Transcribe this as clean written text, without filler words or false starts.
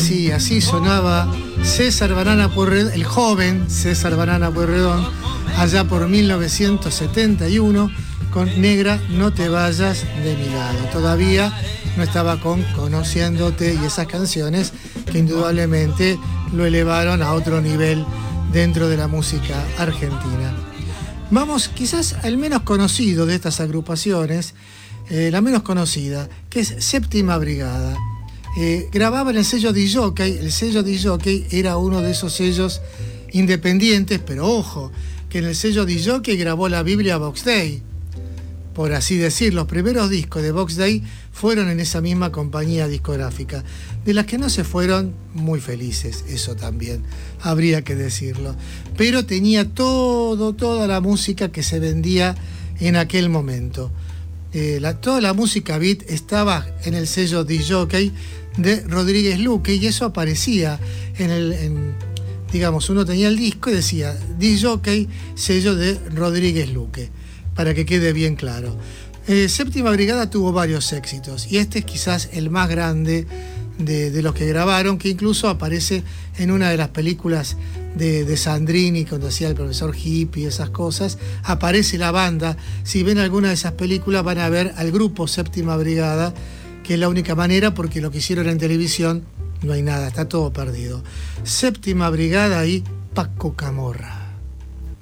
Sí, así sonaba César Banana Pueyrredón, el joven César Banana Pueyrredón, allá por 1971, con Negra, no te vayas de mi lado. Todavía no estaba con Conociéndote y esas canciones que indudablemente lo elevaron a otro nivel dentro de la música argentina. Vamos quizás al menos conocido de estas agrupaciones, la menos conocida, que es Séptima Brigada. Grababa en el sello Disjockey. El sello Disjockey era uno de esos sellos independientes, pero ojo, que en el sello Disjockey grabó la Biblia Box Day. Por así decir, los primeros discos de Box Day fueron en esa misma compañía discográfica, de las que no se fueron muy felices, eso también habría que decirlo. Pero tenía toda la música que se vendía en aquel momento. Toda la música beat estaba en el sello Disjockey de Rodríguez Luque, y eso aparecía digamos, uno tenía el disco y decía Disjockey, sello de Rodríguez Luque, para que quede bien claro. Séptima Brigada tuvo varios éxitos, y este es quizás el más grande de los que grabaron, que incluso aparece en una de las películas de Sandrini, cuando hacía el profesor hippie y esas cosas. Aparece la banda. Si ven alguna de esas películas van a ver al grupo Séptima Brigada, que es la única manera, porque lo que hicieron en televisión no hay nada, está todo perdido. Séptima Brigada y Paco Camorra.